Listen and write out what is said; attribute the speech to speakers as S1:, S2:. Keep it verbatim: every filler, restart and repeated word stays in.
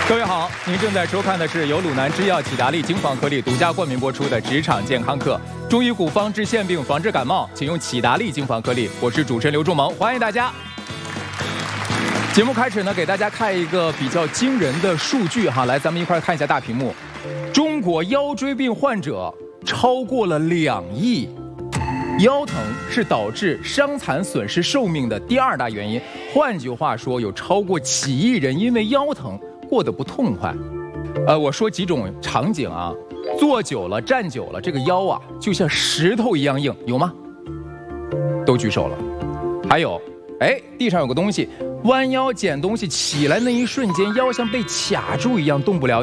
S1: 各位好，您正在收看的是由鲁南制药启达利精防颗粒独家冠名播出的职场健康课。中医古方治腺病，防治感冒，请用启达利精防颗粒。我是主持人刘仲萌，欢迎大家。节目开始呢，给大家看一个比较惊人的数据哈，来，咱们一块看一下大屏幕。中国腰椎病患者超过了两亿。腰疼是导致伤残损失寿命的第二大原因。换句话说，有超过几亿人因为腰疼过得不痛快。呃，我说几种场景啊，坐久了、站久了，这个腰啊就像石头一样硬，有吗？都举手了。还有，哎，地上有个东西，弯腰捡东西起来那一瞬间，腰像被卡住一样动不了。